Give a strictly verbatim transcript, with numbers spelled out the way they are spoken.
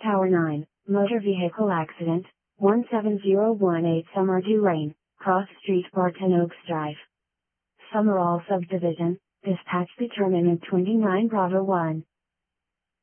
Tower nine, motor vehicle accident, one seven zero one eight Summerdew Lane, Cross Street, Barton Oaks Drive. Summerall Subdivision, dispatch determinant twenty-nine Bravo one.